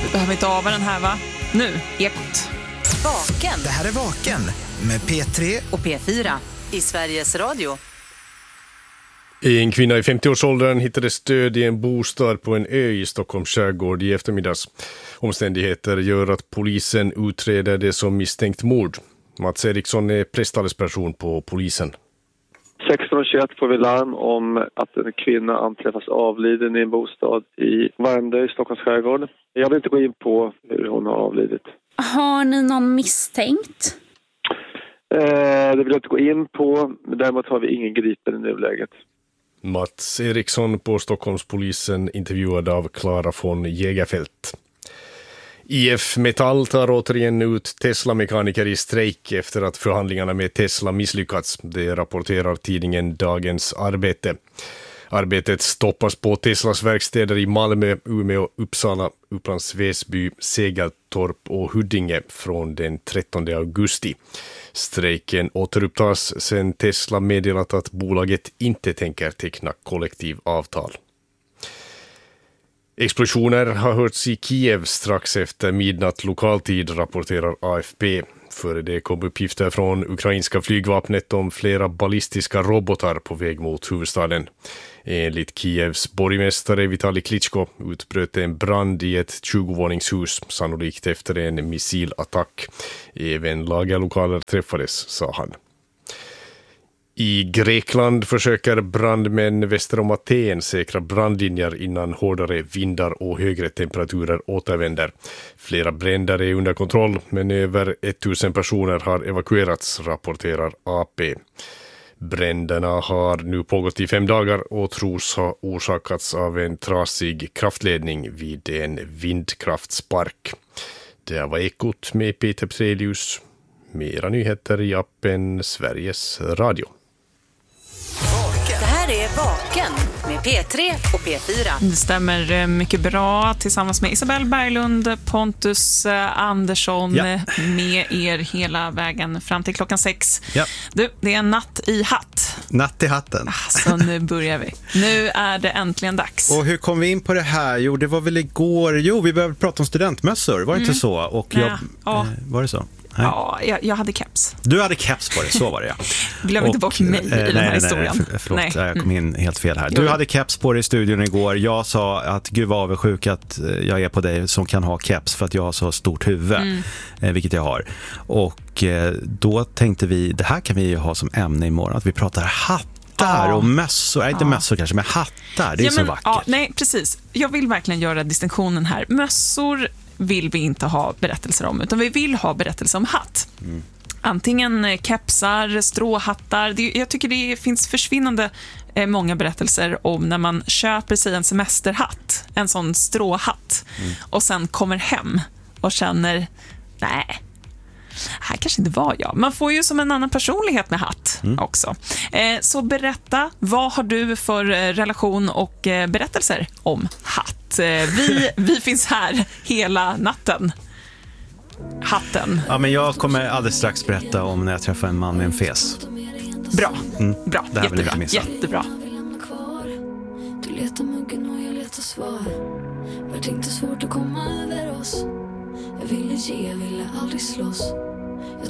Du behöver inte ava den här, va? Nu, Ekot. Vaken. Det här är Vaken med P3 och P4 i Sveriges Radio. En kvinna i 50-årsåldern hittades död i en bostad på en ö i Stockholms skärgård i eftermiddags. Omständigheter gör att polisen utreder det som misstänkt mord. Mats Eriksson är presstalesperson på polisen. 16:21 får vi larm om att en kvinna anträffas avliden i en bostad i Värmdö i Stockholms skärgård. Jag vill inte gå in på hur hon har avlidit. Har ni någon misstänkt? Det vill jag inte gå in på, men däremot har vi ingen gripen i nuläget. Mats Eriksson på Stockholmspolisen, intervjuad av Clara von Jägerfelt. IF Metall tar återigen ut Tesla-mekaniker i strejk efter att förhandlingarna med Tesla misslyckats. Det rapporterar tidningen Dagens Arbete. Arbetet stoppas på Teslas verkstäder i Malmö, Umeå, Uppsala, Upplands Väsby, Segeltorp och Huddinge från den 13 augusti. Strejken återupptas sedan Tesla meddelat att bolaget inte tänker teckna kollektivavtal. Explosioner har hörts i Kiev strax efter midnatt lokaltid, rapporterar AFP. Före det kom uppgifter från ukrainska flygvapnet om flera ballistiska robotar på väg mot huvudstaden. Enligt Kievs borgmästare Vitali Klitschko utbröt en brand i ett 20-våningshus, sannolikt efter en missilattack. Även lagerlokaler träffades, sa han. I Grekland försöker brandmän väster om Aten säkra brandlinjer innan hårdare vindar och högre temperaturer återvänder. Flera bränder är under kontroll, men över 1000 personer har evakuerats, rapporterar AP. Bränderna har nu pågått i 5 dagar och tros ha orsakats av en trasig kraftledning vid en vindkraftspark. Det var Ekot med Peter Pselius. Mera nyheter i appen Sveriges Radio. Det här är Vaken med P3 och P4. Det stämmer mycket bra tillsammans med Isabel Berglund, Pontus Andersson med er hela vägen fram till klockan 6. Ja. Du, det är en natt i hatt. Natt i hatten. Så nu börjar vi. Nu är det äntligen dags. Och hur kom vi in på det här? Jo, det var väl igår. Jo, vi började prata om studentmössor. Var det inte så? Och var det så? Nej. Ja, jag hade keps. Du hade keps på det, så var det, ja. Glöm inte bort mig i den här historien. Förlåt, jag kom in helt fel här. Du hade keps på dig i studion igår. Jag sa att gud var avundsjuk att jag är på dig som kan ha keps för att jag har så stort huvud, vilket jag har. Och då tänkte vi, det här kan vi ju ha som ämne imorgon, att vi pratar hattar och mössor. Inte mössor kanske, men hattar. Det är så vackert. Ja, nej, precis. Jag vill verkligen göra distinktionen här. Mössor vill vi inte ha berättelser om, utan vi vill ha berättelser om hatt. Antingen kepsar, stråhattar. Jag tycker det finns försvinnande många berättelser om när man köper sig en semesterhatt, en sån stråhatt, och sen kommer hem och känner, nej, här kanske inte var jag. Man får ju som en annan personlighet med hatt också. Så berätta, vad har du för relation och berättelser om hatt? Vi finns här hela natten. Hatten. Ja, men jag kommer alldeles strax berätta om när jag träffar en man med en fes. Bra, bra, det här vill inte missa. Jättebra. Du letar muggen och jag letar svar. Vart inte svårt att komma över oss. Jag ville ge, jag ville aldrig slåss.